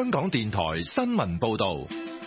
香港電台新聞報道。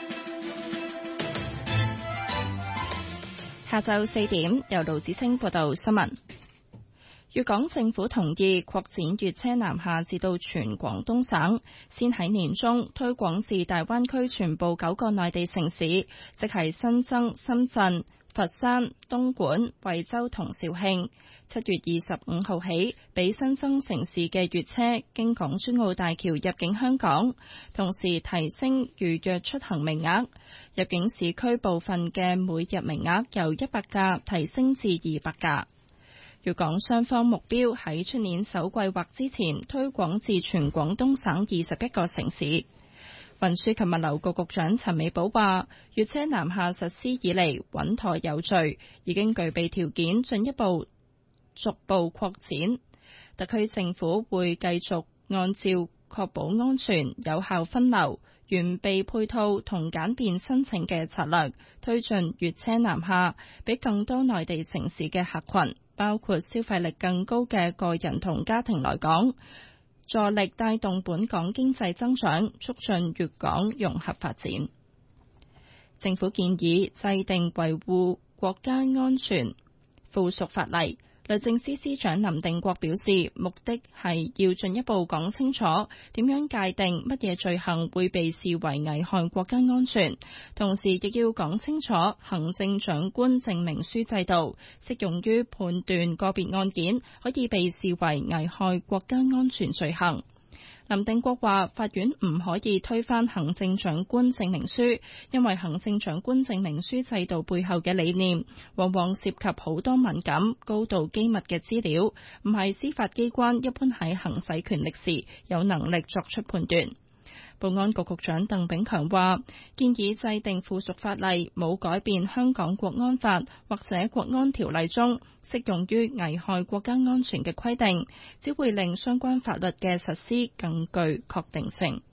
下晝4點，由盧子清報道新聞。粵港政府同意擴展粵車南下至到全廣東省，先喺年中推廣至大灣區全部9個內地城市，即係新增深圳、佛山、東莞、惠州同肇慶。7月25號起，俾新增城市嘅粵車經港珠澳大橋入境香港，同時提升預約出行名額，入境市區部分嘅每日名額由100架提升至200架。粵港雙方目標喺出年首季或之前推廣至全廣東省21個城市。運輸及物流局局長陳美寶話，粵車南下實施以嚟穩妥有序，已經具備條件進一步逐步擴展。特區政府會繼續按照確保安全、有效分流、完備配套同簡便申請嘅策略，推進粵車南下，俾更多內地城市嘅客群，包括消費力更高嘅個人同家庭來港，助力帶動本港經濟增長，促進粵港融合發展。政府建議制定維護國家安全附屬法例。律政司司長林定國表示，目的係要進一步講清楚點樣界定乜嘢罪行會被視為危害國家安全，同時亦要講清楚行政長官證明書制度適用於判斷個別案件可以被視為危害國家安全罪行。林定國話，法院唔可以推翻行政長官證明書，因為行政長官證明書制度背後嘅理念，往往涉及好多敏感、高度機密嘅資料，唔係司法機關一般喺行使權力時有能力作出判斷。保安局局長鄧炳強話，建議制定附屬法例，冇改變香港國安法或者國安條例中適用於危害國家安全嘅規定，只會令相關法律嘅實施更具確定性。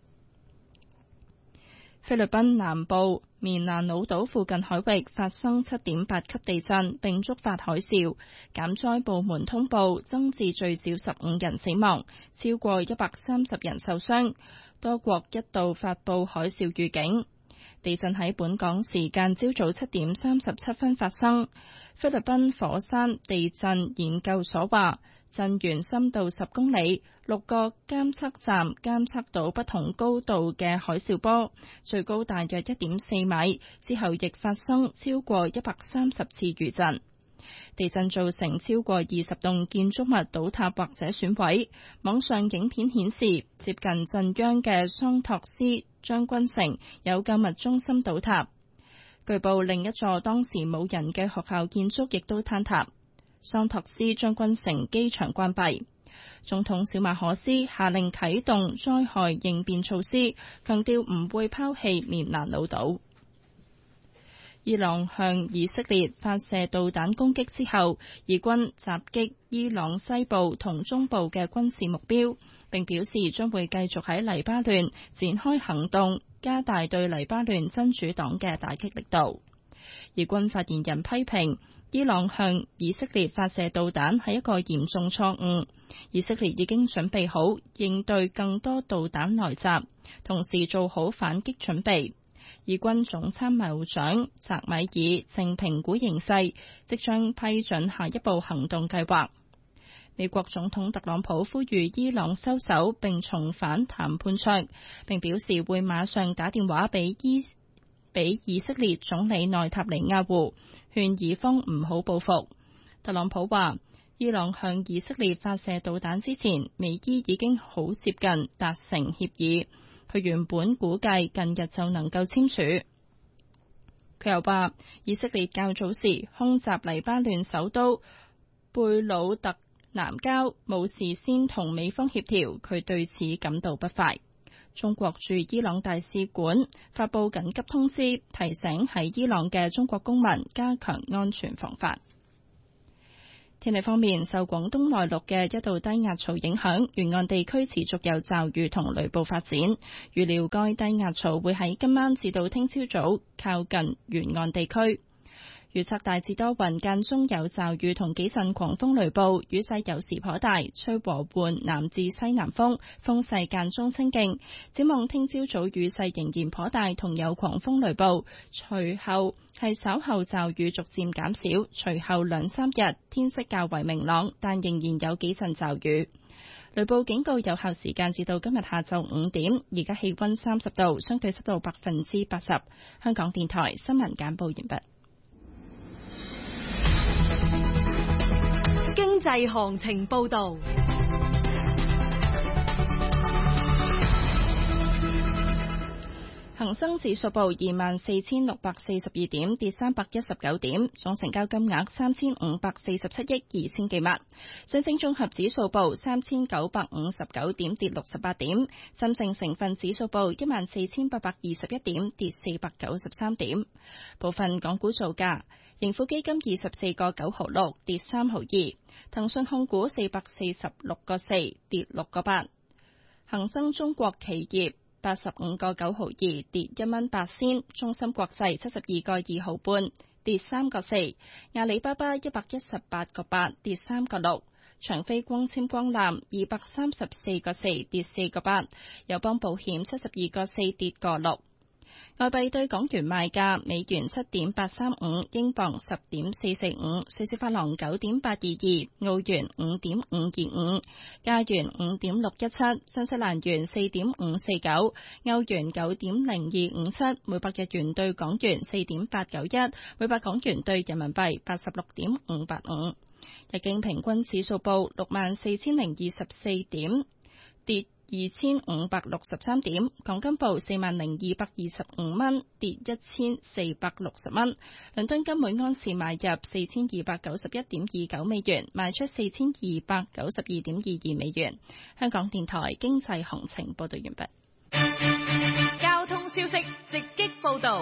菲律賓南部棉蘭老島附近海域發生7.8級地震，並觸發海嘯，減災部門通報增至最少15人死亡，超過130人受傷。多國一度發佈海嘯預警。地震喺本港時間朝早7點37分發生。菲律賓火山地震研究所話，震源深度10公里，6個監測站監測到不同高度嘅海嘯波，最高大約1.4米。之後亦發生超過130次餘震。地震造成超過20棟建築物倒塌或者損毀。網上影片顯示，接近震央嘅桑托斯將軍城有購物中心倒塌。據報另一座當時冇人嘅學校建築亦都坍塌。桑托斯將軍城機場關閉。總統小馬可斯下令啟動災害應變措施，強調唔會拋棄棉蘭老島。伊朗向以色列發射導彈攻擊之後，以軍襲擊伊朗西部同中部嘅軍事目標，並表示將會繼續喺黎巴嫩展開行動，加大對黎巴嫩真主黨嘅打擊力度。以軍發言人批評伊朗向以色列發射導彈係一個嚴重錯誤，以色列已經準備好應對更多導彈來襲，同時做好反擊準備。以軍總參謀長澤米爾正評估形勢，即將批准下一步行動計劃。美國總統特朗普呼籲伊朗收手並重返談判桌，並表示會馬上打電話俾以色列總理內塔尼亞胡，勸以方唔好報復。特朗普話，伊朗向以色列發射導彈之前，美伊已經好接近達成協議。佢原本估計近日就能夠簽署。佢又話，以色列較早時空襲黎巴嫩首都貝魯特南郊，冇事先同美方協調，佢對此感到不快。中國駐伊朗大使館發布緊急通知，提醒喺伊朗嘅中國公民加強安全防範。天氣方面，受廣東內陸嘅一道低壓槽影響，沿岸地區持續有驟雨同雷暴發展。預料該低壓槽會喺今晚至到聽朝早靠近沿岸地區。 預測大致多雲，間中有驟雨同幾陣狂風雷暴，雨勢有時頗大，吹和緩南至西南風，風勢間中清勁。展望聽朝早雨勢仍然頗大，同有狂風雷暴，隨後係稍後驟雨逐漸減少，隨後2-3日天色較為明朗，但仍然有幾陣驟雨。雷暴警告有效時間至到今日下晝5點。而家氣溫30度，相對濕度80%。香港電台新聞簡報完畢。 經濟行情報道。 恒生指數報24,642點，跌319點，總成交金額3,547億2千幾萬。上證綜合指數報3,959點，跌68點。深證成分指數報14,821點，跌493點。部分港股造價：盈富基金24個9毫6，跌3毫2；騰訊控股446個4，跌6個8；恒生中國企業85個9毫2，跌1蚊8仙；中芯國際72個2毫半，跌3個4；阿里巴巴118個8，跌3個6；長飛光纖光纜234個4，跌4個8；友邦保險72個4，跌個6。外幣對港元賣價：美元7.835，英鎊10.445，瑞士法郎9.822，澳元5.525，加元5.617，新西蘭元4.549，歐元9.0257，每百日元對港元4.891，每百港元對人民幣86.585。日經平均指數報64,024點，跌2,563點，港金報40,225蚊，跌1,460蚊。倫敦金每安士買入4,291.29美元，賣出4,292.22美元。香港電台經濟行情報道完畢。 交通消息直擊報道。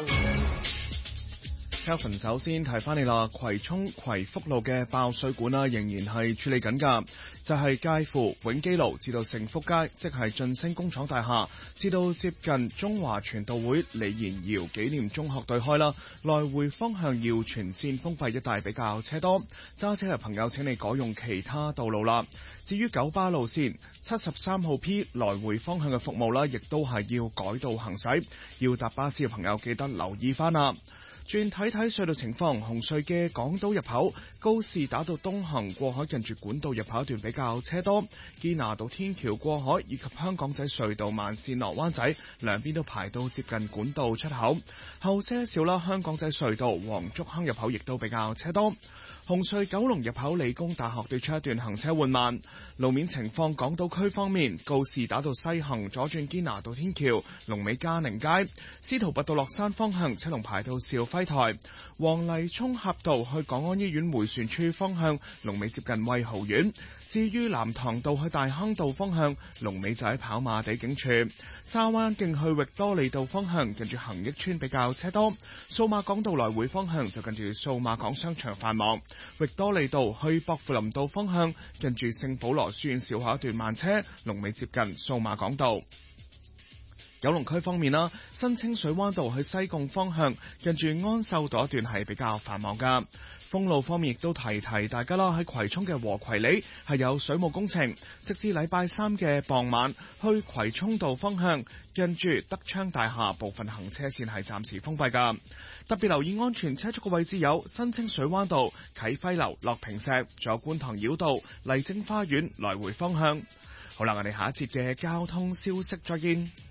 Kelvin 首先提翻你啦，葵涌葵福路嘅爆水管仍然係處理緊㗎，就係介乎永基路至到盛福街，即係晉升工廠大廈，至到接近中華傳道會李賢堯紀念中學對開啦，來回方向耀全線封閉一帶比較車多，揸車嘅朋友請你改用其他道路啦。至於九巴路線73號 P 來回方向嘅服務啦，亦都係要改道行駛，要搭巴士嘅朋友記得留意翻啦。轉睇睇隧道情況，紅隧嘅港島入口告士打道東行過海近住管道入口一段比較車多，堅拿道天橋過海以及香港仔隧道慢線落灣仔兩邊都排到接近管道出口，後些少啦。香港仔隧道黃竹坑入口亦都比較車多。紅隧九龍入口理工大學對出一段行車緩慢。路面情況，港島區方面，告士打道西行左轉堅拿道天橋，龍尾嘉寧街；司徒拔道落山方向車龍排到兆輝台。黃泥涌峽道去港安醫院迴旋處方向，龍尾接近惠豪苑。至於南塘道去大坑道方向，龍尾就喺跑馬地警署。沙灣徑去域多利道方向，近住恒益村比較車多。數碼港道來回方向就近住數碼港商場繁忙。域多利道去薄扶林道方向，近住聖保羅書院小學一段慢車，龍尾接近數碼港道。九龍區方面啦，新清水灣道去西貢方向，近住安秀道一段係比較繁忙噶。封路方面亦都提大家啦，喺葵涌嘅禾葵里係有水務工程，直至禮拜三嘅傍晚，去葵涌道方向，近住德昌大廈部分行車線係暫時封閉噶。特別留意安全車速嘅位置有新清水灣道、啟輝樓、樂平石，仲有觀塘繞道、麗晶花園來回方向。好啦，我哋下一節嘅交通消息再見。